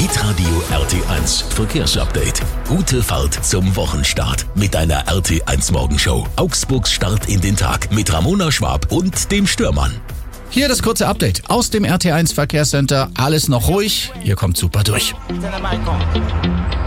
Hitradio RT1 Verkehrsupdate. Gute Fahrt zum Wochenstart mit einer RT1 Morgenshow. Augsburgs Start in den Tag mit Ramona Schwab und dem Stürmann. Hier das kurze Update aus dem RT1 Verkehrscenter. Alles noch ruhig, ihr kommt super durch.